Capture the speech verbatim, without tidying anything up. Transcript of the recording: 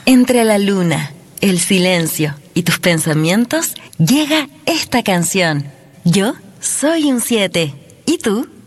Entre la luna, el silencio y tus pensamientos, llega esta canción. Yo soy un siete. ¿Y tú?